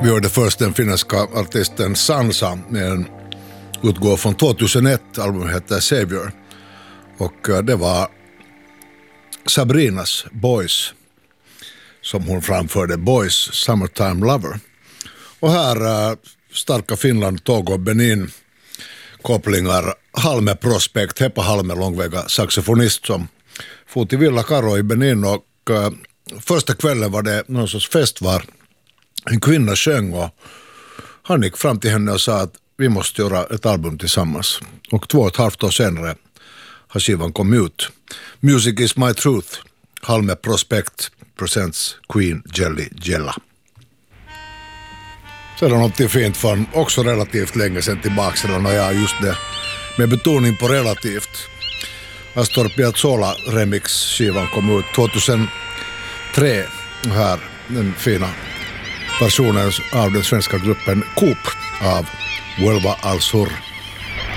Vi hörde först den finländska artisten Sansa med en utgåva från 2001, albumet heter Savior. Och det var Sabrinas Boys som hon framförde, Boys Summertime Lover. Och här starka Finland, Togo, Benin kopplingar, Halme Prospect, Heppa Halme, långväga saxofonist som for till Villa Karo i Benin och första kvällen var det någon sorts fest var en kvinna sjöng och han gick fram till henne och sa att vi måste göra ett album tillsammans. Och 2,5 år senare har skivan kommit ut. Music is my truth. Halme Prospect presents Queen Jelly Jella. Så är det något fint från också relativt länge sedan tillbaka redan, och jag just det med betoning på relativt. Astor Piazzolla remix-skivan kom ut 2003. Här den fina versionen av den svenska gruppen Coop av Huelva al Sur.